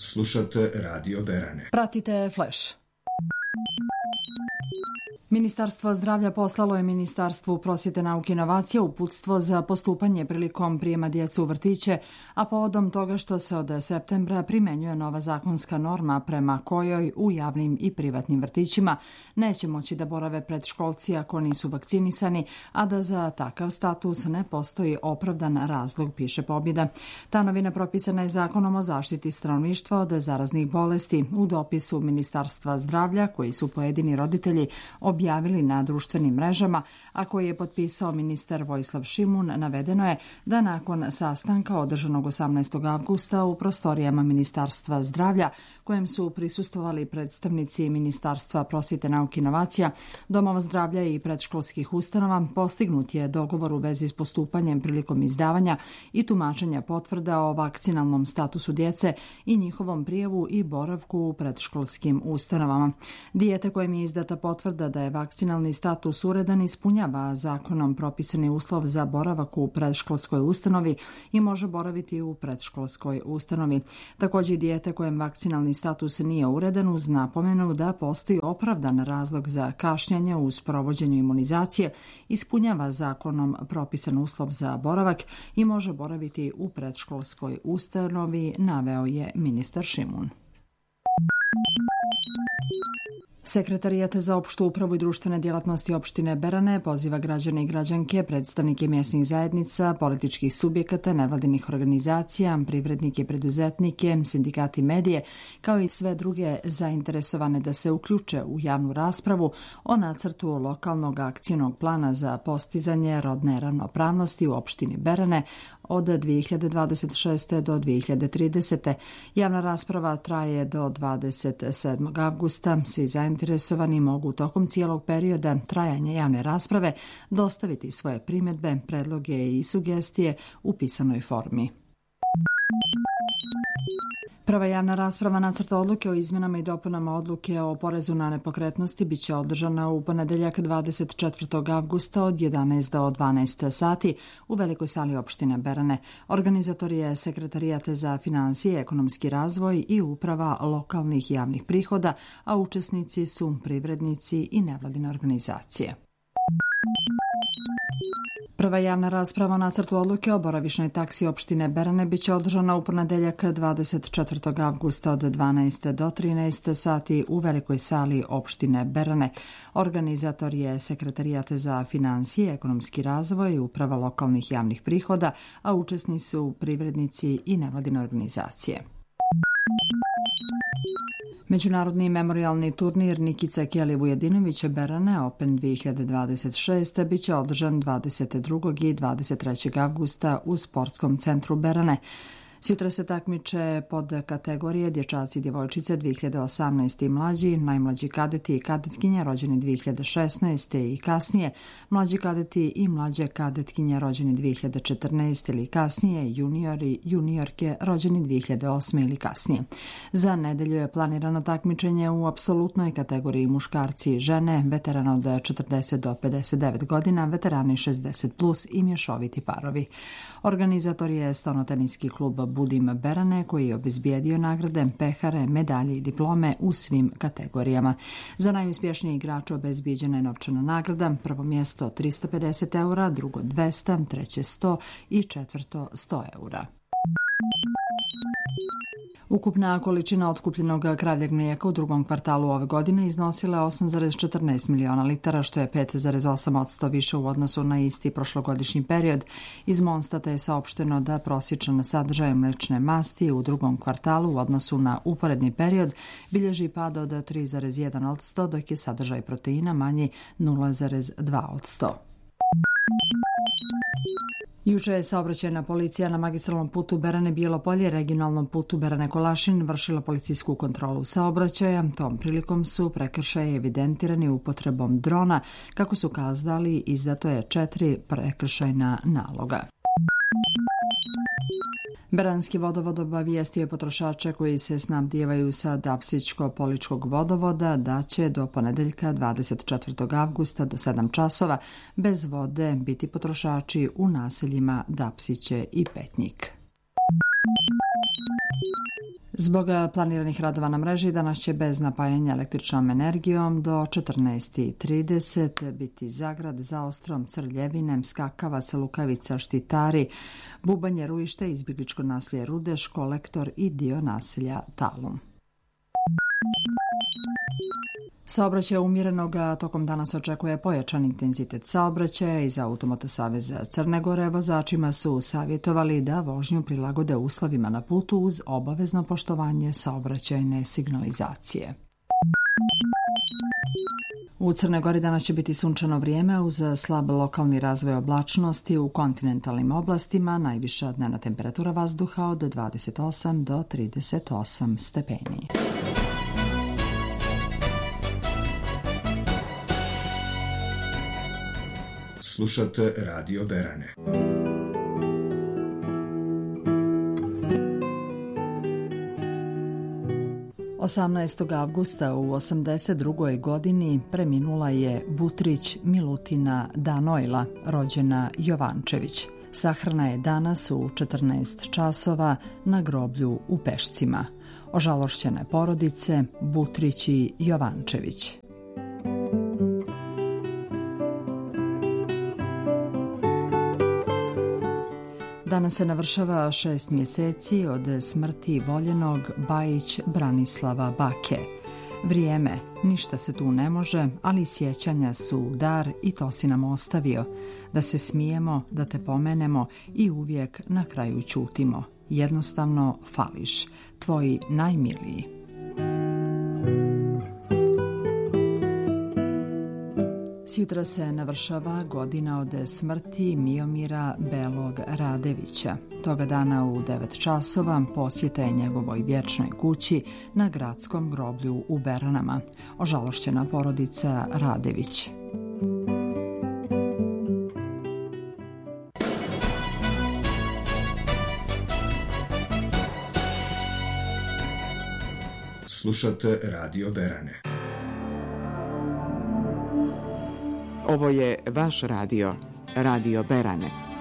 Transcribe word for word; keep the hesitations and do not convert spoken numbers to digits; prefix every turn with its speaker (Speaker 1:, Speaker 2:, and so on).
Speaker 1: Slušate Radio Berane.
Speaker 2: Pratite Flash. Ministarstvo zdravlja poslalo je Ministarstvu prosvjete, nauke i inovacije uputstvo za postupanje prilikom prijema djece u vrtiće, a povodom toga što se od septembra primenjuje nova zakonska norma prema kojoj u javnim i privatnim vrtićima neće moći da borave predškolci ako nisu vakcinisani, a da za takav status ne postoji opravdan razlog, piše Pobjeda. Ta novina propisana je Zakonom o zaštiti stanovništva od zaraznih bolesti. U dopisu Ministarstva zdravlja, koji su pojedini roditelji objavili javili na društvenim mrežama, a koji je potpisao ministar Vojislav Šimun, navedeno je da nakon sastanka održanog osamnaestog avgusta u prostorijama Ministarstva zdravlja, kojem su prisustvovali predstavnici Ministarstva prosvjete, nauke i inovacija, domova zdravlja i predškolskih ustanova, postignut je dogovor u vezi s postupanjem prilikom izdavanja i tumačenja potvrda o vakcinalnom statusu djece i njihovom prijavu i boravku u predškolskim ustanovama. Dijete kojem je izdata potvrda da je vakcinalni status uredan ispunjava zakonom propisani uslov za boravak u predškolskoj ustanovi i može boraviti u predškolskoj ustanovi. Također i dijete kojem vakcinalni status nije uredan uz napomenu da postoji opravdan razlog za kašnjenje u sprovođenju imunizacije ispunjava zakonom propisan uslov za boravak i može boraviti u predškolskoj ustanovi, naveo je ministar Šimun. Sekretarijat za opštu upravu i društvene djelatnosti opštine Berane poziva građane i građanke, predstavnike mjesnih zajednica, političkih subjekata, nevladinih organizacija, privrednike, preduzetnike, sindikati medije, kao i sve druge zainteresovane da se uključe u javnu raspravu o nacrtu lokalnog akcijnog plana za postizanje rodne ravnopravnosti u opštini Berane od dvije hiljade dvadeset šeste. do dvije hiljade tridesete. Javna rasprava traje do dvadeset sedmog avgusta. Svi zainteresovani mogu tokom cijelog perioda trajanja javne rasprave dostaviti svoje primjedbe, predloge i sugestije u pisanoj formi. Prva javna rasprava nacrta odluke o izmjenama i dopunama odluke o porezu na nepokretnosti biće održana u ponedeljak dvadeset četvrtog avgusta od jedanaest do dvanaest sati u velikoj sali opštine Berane. Organizator je Sekretarijat za financije, ekonomski razvoj i uprava lokalnih javnih prihoda, a učesnici su privrednici i nevladine organizacije. Prva javna rasprava o nacrtu odluke o boravišnoj taksi opštine Berane biće održana u ponedeljak dvadeset četvrtog avgusta od dvanaest do trinaest sati u velikoj sali opštine Berane. Organizator je Sekretarijat za financije, ekonomski razvoj i uprava lokalnih javnih prihoda, a učesnici su privrednici i nevladine organizacije. Međunarodni memorijalni turnir Nikica Kelly Vujadinović Berane Open dvije hiljade dvadeset šeste biće održan dvadeset drugog i dvadeset trećeg avgusta u Sportskom centru Berane. Sutra se takmiče pod kategorije dječaci i djevojčice dvije hiljade osamnaeste i mlađi, najmlađi kadeti i kadetkinje rođeni dvije hiljade šesnaeste i kasnije, mlađi kadeti i mlađe kadetkinje rođeni dvije hiljade četrnaeste ili kasnije, juniori, juniorke rođeni dvije hiljade osme ili kasnije. Za nedelju je planirano takmičenje u apsolutnoj kategoriji muškarci i žene, veterana od četrdeset do pedeset devet godina, veterani šezdeset plus i mješoviti parovi. Organizator je Stonoteniski klub Budim Berane, koji je obezbijedio nagrade, pehare, medalje i diplome u svim kategorijama. Za najuspješnije igrače obezbijeđena je novčana nagrada, prvo mjesto tristo pedeset eura, drugo dvesta, treće sto i četvrto sto eura. Ukupna količina otkupljenog kravljeg mlijeka u drugom kvartalu ove godine iznosila je osam zarez četrnaest miliona litara, što je pet zarez osam posto više u odnosu na isti prošlogodišnji period. Iz Monstata je saopšteno da prosječan sadržaj mliječne masti u drugom kvartalu u odnosu na uporedni period bilježi pad od tri zarez jedan posto, dok je sadržaj proteina manji nula zarez dva posto. Juče je saobraćajna policija na magistralnom putu Berane-Bijelo Polje, regionalnom putu Berane-Kolašin, vršila policijsku kontrolu saobraćaja. Tom prilikom su prekršaji evidentirani upotrebom drona. Kako su kazali, izdato je četiri prekršajna naloga. Beranski vodovod obavijestio je potrošače koji se snabdijevaju sa Dapsičko-Poličkog vodovoda da će do ponedeljka dvadeset četvrtog avgusta do sedam časova bez vode biti potrošači u naseljima Dapsiće i Petnjik. Zbog planiranih radova na mreži danas će bez napajanja električnom energijom do četrnaest i trideset biti Zagrad, Zaostrom, Crljevinem, Skakavac, Lukavica, Štitari, Bubanje, Ruište, izbjegličko naselje Rudeš, Kolektor i dio naselja Talum. Saobraćaj umjerenog, tokom dana se očekuje pojačan intenzitet saobraćaja. Iz Automoto saveza Crne Gore vozačima su savjetovali da vožnju prilagode uslovima na putu uz obavezno poštovanje saobraćajne signalizacije. U Crnoj Gori danas će biti sunčano vrijeme uz slab lokalni razvoj oblačnosti u kontinentalnim oblastima, najviša dnevna temperatura vazduha od dvadeset osam do trideset osam stepeni.
Speaker 1: Slušate Radio Berane.
Speaker 2: osamnaestog avgusta u osamdeset drugoj godini preminula je Butrić Milutina Danojla, rođena Jovančević. Sahrana je danas u četrnaest časova na groblju u Pešcima. Ožalošćene porodice Butrić i Jovančević. Danas se navršava šest mjeseci od smrti voljenog Bajić Branislava Bake. Vrijeme, ništa se tu ne može, ali sjećanja su dar i to si nam ostavio. Da se smijemo, da te pomenemo i uvijek na kraju ćutimo. Jednostavno fališ. Tvoji najmiliji. Sjutra se navršava godina od smrti Miomira Belog Radevića. Toga dana u devet časova posjeta je njegovoj vječnoj kući na gradskom groblju u Beranama. Ožalošćena porodica Radević.
Speaker 1: Slušate Radio Berane.
Speaker 3: Ovo je vaš radio, Radio Berane.